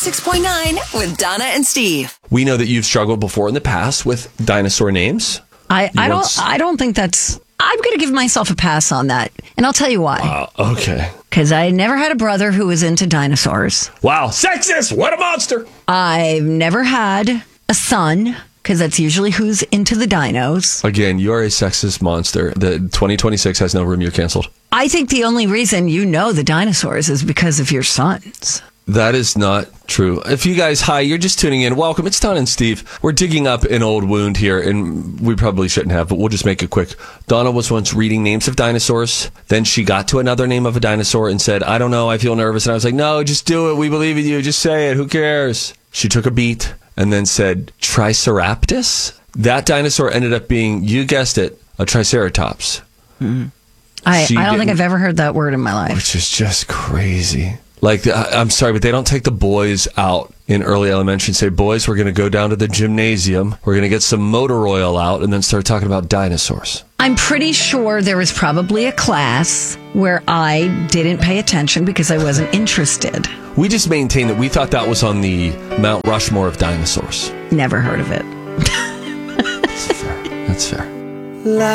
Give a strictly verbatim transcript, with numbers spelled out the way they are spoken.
six point nine with Donna and Steve. We know that you've struggled before in the past with dinosaur names. I, I don't once- I don't think that's... I'm going to give myself a pass on that. And I'll tell you why. Uh, okay. Because I never had a brother who was into dinosaurs. Wow. Sexist. What a monster. I've never had a son, because that's usually who's into the dinos. Again, you are a sexist monster. The twenty twenty-six has no room. You're canceled. I think the only reason you know the dinosaurs is because of your sons. That is not true. If you guys, hi, you're just tuning in, welcome. It's Donna and Steve. We're digging up an old wound here, and we probably shouldn't have, but we'll just make it quick. Donna was once reading names of dinosaurs. Then she got to another name of a dinosaur and said, I don't know, I feel nervous. And I was like, no, just do it. We believe in you. Just say it. Who cares? She took a beat and then said, Triceratops? That dinosaur ended up being, you guessed it, a Triceratops. Mm-hmm. I, She I don't think didn't- I've ever heard that word in my life. Which is just crazy. Like, I- I'm sorry, but they don't take the boys out in early elementary and say, boys, we're going to go down to the gymnasium. We're going to get some motor oil out and then start talking about dinosaurs. I'm pretty sure there was probably a class where I didn't pay attention because I wasn't interested. We just maintain that we thought that was on the Mount Rushmore of dinosaurs. Never heard of it. That's fair. That's fair.